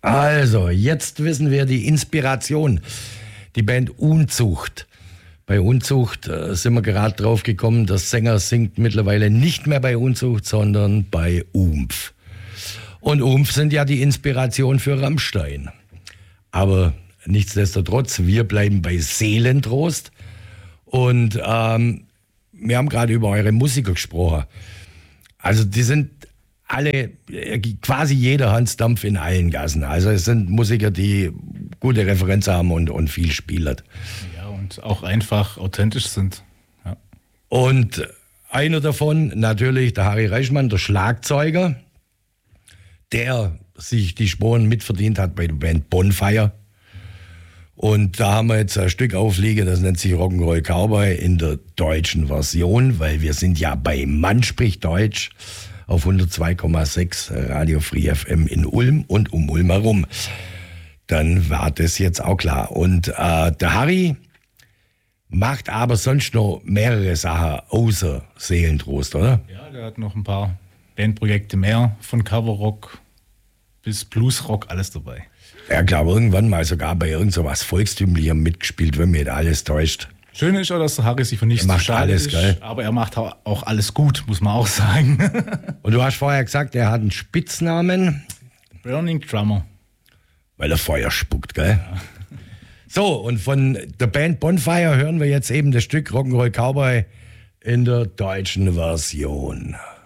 Also, jetzt wissen wir die Inspiration. Die Band Unzucht. Bei Unzucht sind wir gerade drauf gekommen, der Sänger singt mittlerweile nicht mehr bei Unzucht, sondern bei Umf. Und Umf sind ja die Inspiration für Rammstein. Aber nichtsdestotrotz, wir bleiben bei Seelentrost. Und wir haben gerade über eure Musiker gesprochen. Also die sind alle, quasi jeder Hans Dampf in allen Gassen. Also es sind Musiker, die gute Referenz haben und viel spielen. Ja, und auch einfach authentisch sind. Ja. Und einer davon natürlich der Harry Reichmann, der Schlagzeuger, der sich die Sporen mitverdient hat bei der Band Bonfire. Und da haben wir jetzt ein Stück aufliegen, das nennt sich Rock'n'Roll Cowboy in der deutschen Version, weil wir sind ja bei Mann spricht Deutsch auf 102,6 Radio Free FM in Ulm und um Ulm herum. Dann war das jetzt auch klar. Und der Harry macht aber sonst noch mehrere Sachen außer Seelentrost, oder? Ja, der hat noch ein paar Bandprojekte mehr, von Coverrock bis Bluesrock, alles dabei. Ja, glaube irgendwann mal sogar bei irgend so was Volkstümlichem mitgespielt, wenn mir das alles täuscht. Schön ist auch, dass der Harry sich für nichts macht alles, ist, gell? Aber er macht auch alles gut, muss man auch sagen. Und du hast vorher gesagt, er hat einen Spitznamen. Burning Drummer. Weil er Feuer spuckt, gell? Ja. So, und von der Band Bonfire hören wir jetzt eben das Stück Rock'n'Roll Cowboy in der deutschen Version.